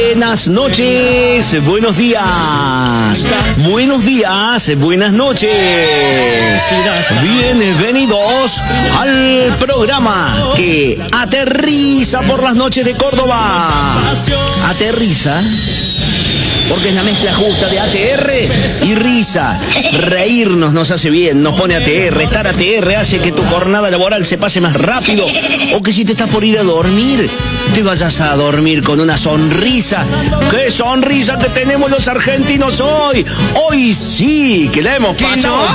Buenas noches, buenos días, buenos días, buenas noches. Bienvenidos al programa que aterriza por las noches de Córdoba. Aterriza porque es la mezcla justa de ATR y risa. Reírnos nos hace bien, nos pone ATR. Estar ATR hace que tu jornada laboral se pase más rápido, o que si te estás por ir a dormir, te vayas a dormir con una sonrisa. ¡Qué sonrisa que tenemos los argentinos hoy! Hoy sí que la hemos pasado